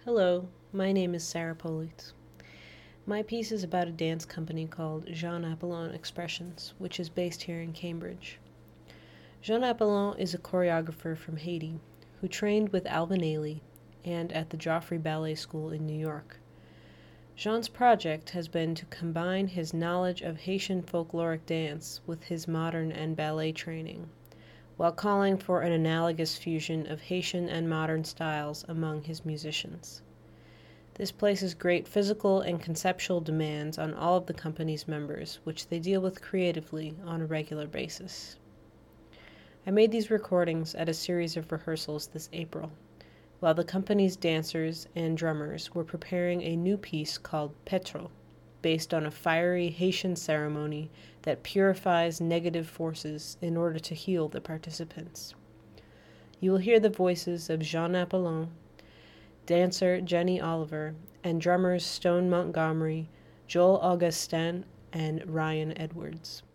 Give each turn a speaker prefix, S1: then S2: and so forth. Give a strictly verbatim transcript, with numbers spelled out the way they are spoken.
S1: Hello, my name is Sarah Polite. My piece is about a dance company called Jean Apollon Expressions, which is based here in Cambridge. Jean Apollon is a choreographer from Haiti who trained with Alvin Ailey and at the Joffrey Ballet School in New York. Jean's project has been to combine his knowledge of Haitian folkloric dance with his modern and ballet training, while calling for an analogous fusion of Haitian and modern styles among his musicians. This places great physical and conceptual demands on all of the company's members, which they deal with creatively on a regular basis. I made these recordings at a series of rehearsals this April, while the company's dancers and drummers were preparing a new piece called Petro, based on a fiery Haitian ceremony that purifies negative forces in order to heal the participants. You will hear the voices of Jean Apollon, dancer Jenny Oliver, and drummers Stone Montgomery, Joel Augustin, and Ryan Edwards.